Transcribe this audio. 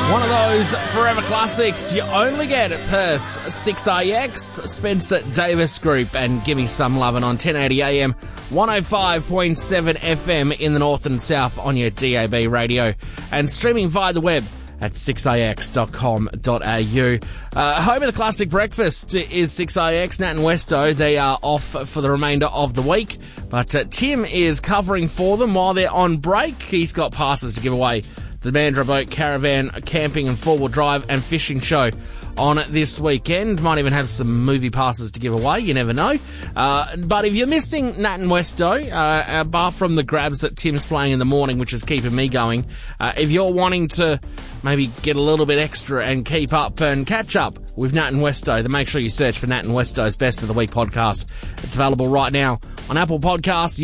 One of those forever classics you only get at Perth's 6AX, Spencer Davis Group, and Give Me Some Lovin' on 1080 AM, 105.7 FM in the north and south on your DAB radio, and streaming via the web at 6AX.com.au. Home of the Classic Breakfast is 6AX. Nat and Westo, they are off for the remainder of the week, but Tim is covering for them while they're on break. He's got passes to give away. The Mandurah Boat Caravan Camping and Four-Wheel Drive and Fishing Show on this weekend. Might even have some movie passes to give away, you never know. But if you're missing Nat and Westo, apart from the grabs that Tim's playing in the morning, which is keeping me going, if you're wanting to maybe get a little bit extra and keep up and catch up with Nat and Westo, then make sure you search for Nat and Westo's Best of the Week podcast. It's available right now on Apple Podcasts,